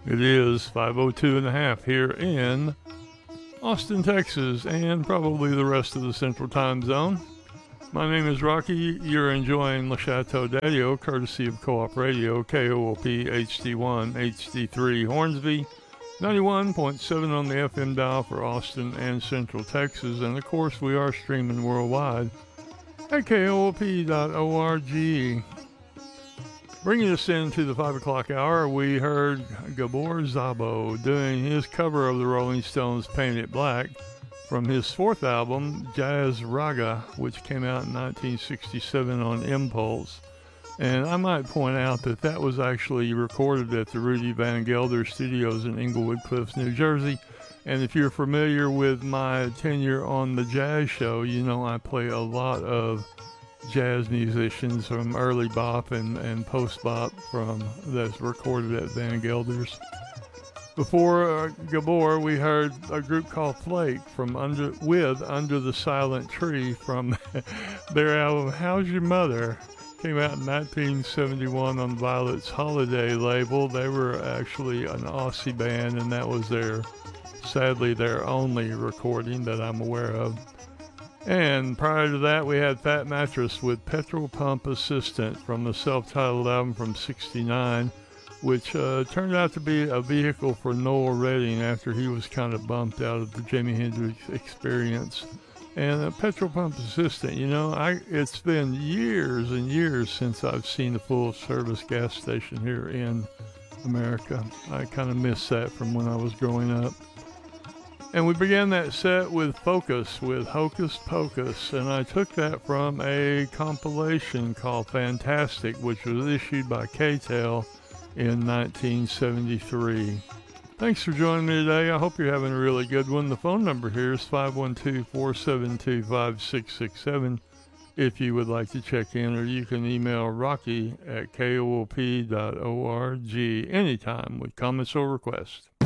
It is 5:02 and a half here in Austin, Texas, and probably the rest of the Central Time Zone. My name is Rocky. You're enjoying Le Chateau d'Adio, courtesy of Co-op Radio, KOOP HD1, HD3 Hornsby, 91.7 on the FM dial for Austin and Central Texas, and of course we are streaming worldwide at koop.org. Bringing us into the 5 o'clock hour, we heard Gabor Szabo doing his cover of the Rolling Stones' Paint It Black from his fourth album, Jazz Raga, which came out in 1967 on Impulse. And I might point out that that was actually recorded at the Rudy Van Gelder Studios in Englewood Cliffs, New Jersey. And if you're familiar with my tenure on the jazz show, you know I play a lot of jazz musicians from early bop and post bop that's recorded at Van Gelder's. Before Gabor, we heard a group called Flake from Under the Silent Tree from their album How's Your Mother? Came out in 1971 on Violet's Holiday label. They were actually an Aussie band, and that was sadly their only recording that I'm aware of. And prior to that, we had Fat Mattress with Petrol Pump Assistant from the self-titled album from '69, which turned out to be a vehicle for Noel Redding after he was kind of bumped out of the Jimi Hendrix Experience. And Petrol Pump Assistant, it's been years and years since I've seen a full-service gas station here in America. I kind of miss that from when I was growing up. And we began that set with Focus with Hocus Pocus, and I took that from a compilation called Fantastic, which was issued by K-Tel in 1973. Thanks for joining me today. I hope you're having a really good one. The phone number here is 512-472-5667 if you would like to check in, or you can email Rocky at koop.org anytime with comments or requests.